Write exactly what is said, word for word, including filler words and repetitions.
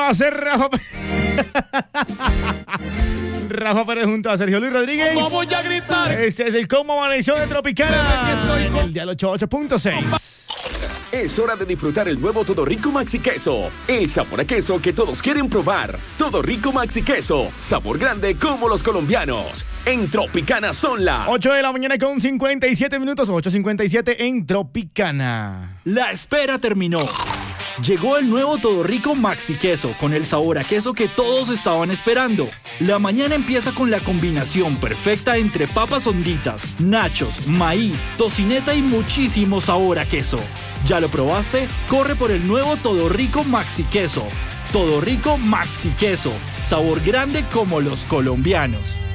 va a ser Rafa Rafa Pérez junto a Sergio Luis Rodríguez. ¿Cómo voy a gritar? Este es el Cómo Amaneció de Tropicana en el dial ochenta y ocho punto seis. Es hora de disfrutar el nuevo Todo Rico Maxi Queso. El sabor a queso que todos quieren probar. Todo Rico Maxi Queso. Sabor grande como los colombianos. En Tropicana son las ocho de la mañana con cincuenta y siete minutos. ocho cincuenta y siete en Tropicana. La espera terminó. Llegó el nuevo Todo Rico Maxi Queso con el sabor a queso que todos estaban esperando. La mañana empieza con la combinación perfecta entre papas honditas, nachos, maíz, tocineta y muchísimo sabor a queso. ¿Ya lo probaste? Corre por el nuevo Todo Rico Maxi Queso. Todo Rico Maxi Queso. Sabor grande como los colombianos.